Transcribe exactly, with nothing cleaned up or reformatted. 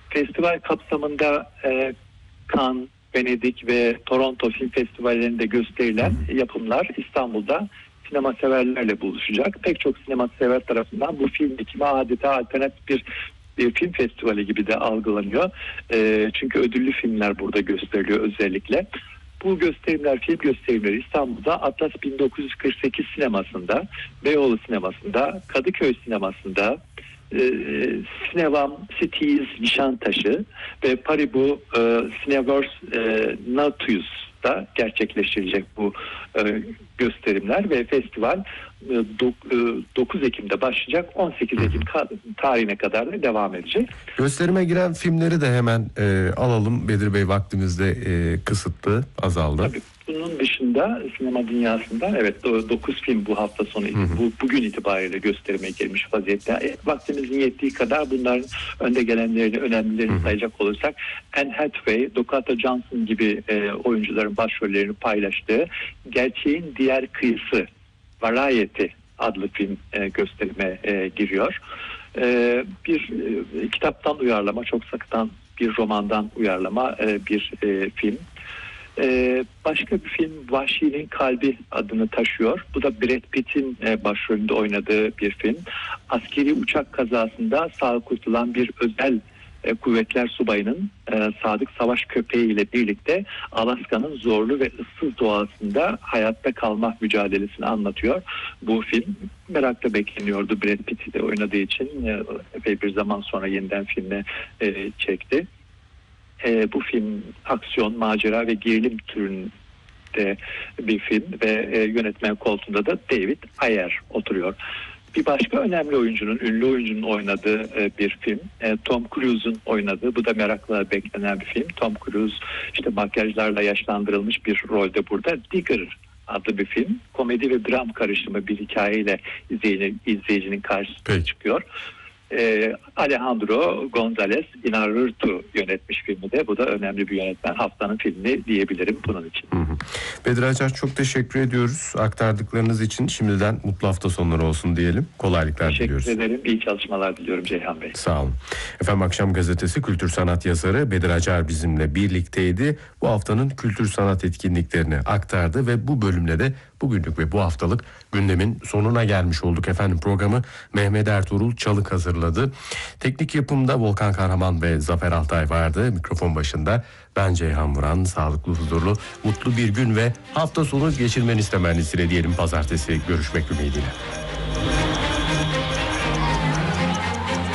Festival kapsamında e, Cannes, Venedik ve Toronto Film Festivallerinde gösterilen yapımlar İstanbul'da sinema severlerle buluşacak. Pek çok sinema sever tarafından bu film dikimi adeta alternatif bir, bir film festivali gibi de algılanıyor. E, çünkü ödüllü filmler burada gösteriliyor özellikle. Bu gösterimler, film gösterimleri İstanbul'da Atlas bin dokuz yüz kırk sekiz sinemasında, Beyoğlu sinemasında, Kadıköy sinemasında, e, Sinevam Cities Nişantaşı ve Paribu e, Cineverse e, Nautius'ta gerçekleştirilecek bu e, gösterimler ve festival e, dokuz Ekim'de başlayacak, on sekiz Ekim tarihine kadar da devam edecek. Gösterime giren filmleri de hemen e, alalım. Bedir Bey, vaktimizde e, kısıtlı, azaldı. Tabii. Bunun dışında sinema dünyasında evet dokuz film bu hafta sonu, hı hı. bu bugün itibariyle gösterime girmiş vaziyette. E, vaktimizin yettiği kadar bunların önde gelenlerini, önemlilerini hı hı. sayacak olursak Anne Hathaway, Dakota Johnson gibi e, oyuncuların başrollerini paylaştığı Gerçeğin Diğer Kıyısı, Variety adlı film e, gösterime e, giriyor. E, bir e, kitaptan uyarlama, çok sıktan bir romandan uyarlama e, bir e, film. Ee, başka bir film Vahşi'nin Kalbi adını taşıyor. Bu da Brad Pitt'in e, başrolünde oynadığı bir film. Askeri uçak kazasında sağ kurtulan bir özel e, kuvvetler subayının e, sadık savaş köpeği ile birlikte Alaska'nın zorlu ve ıssız doğasında hayatta kalma mücadelesini anlatıyor. Bu film merakla bekleniyordu. Brad Pitt de oynadığı için e, epey bir zaman sonra yeniden filme e, çekti. E, bu film aksiyon, macera ve gerilim türünde bir film ve e, yönetmen koltuğunda da David Ayer oturuyor. Bir başka önemli oyuncunun, ünlü oyuncunun oynadığı e, bir film, e, Tom Cruise'un oynadığı, bu da merakla beklenen bir film. Tom Cruise işte makyajlarla yaşlandırılmış bir rolde burada. Digger adlı bir film. Komedi ve dram karışımı bir hikayeyle izleyicinin, izleyicinin karşısına Peki. çıkıyor. Ee, Alejandro González Iñárritu yönetmiş filmi de. Bu da önemli bir yönetmen. Haftanın filmi diyebilirim bunun için. Hı hı. Bedir Acar, çok teşekkür ediyoruz aktardıklarınız için. Şimdiden mutlu hafta sonları olsun diyelim. Kolaylıklar teşekkür diliyoruz. Teşekkür ederim. İyi çalışmalar diliyorum Ceyhan Bey. Sağ olun. Efendim, Akşam Gazetesi kültür sanat yazarı Bedir Acar bizimle birlikteydi. Bu haftanın kültür sanat etkinliklerini aktardı ve bu bölümle de bugünlük ve bu haftalık gündemin sonuna gelmiş olduk efendim. Programı Mehmet Ertuğrul Çalık hazırladı. Teknik yapımda Volkan Kahraman ve Zafer Altay vardı. Mikrofon başında ben Ceyhan Vuran. Sağlıklı, huzurlu, mutlu bir gün ve hafta sonu geçirmeniz temennisiyle diyelim. Pazartesi görüşmek ümidiyle.